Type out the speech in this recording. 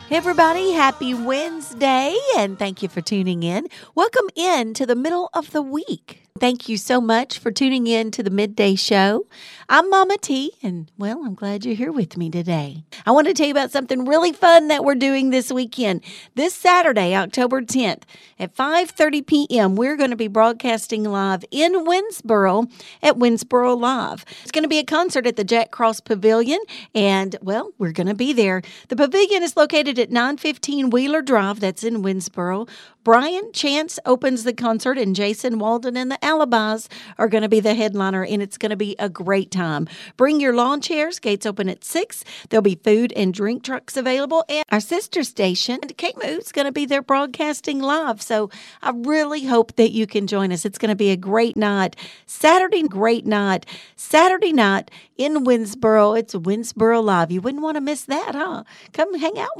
Hey everybody, happy Wednesday, and thank you for tuning in. Welcome in to the middle of the week. Thank you so much for tuning in to the midday show. I'm Mama T, and well, I'm glad you're here with me today. I want to tell you about something really fun that we're doing this weekend. This Saturday, October 10th, at 5:30 p.m., we're going to be broadcasting live in Winsboro at Winsboro Live. It's going to be a concert at the Jack Cross Pavilion, and well, we're going to be there. The pavilion is located at 915 Wheeler Drive, that's in Winsboro. Brian Chance opens the concert, and Jason Walden and the Alibis are going to be the headliner, and it's going to be a great time. Bring your lawn chairs. Gates open at 6. There'll be food and drink trucks available, and our sister station, KMOO, is going to be there broadcasting live. So I really hope that you can join us. It's going to be a great night. Saturday night in Winsboro. It's Winsboro Live. You wouldn't want to miss that, huh? Come hang out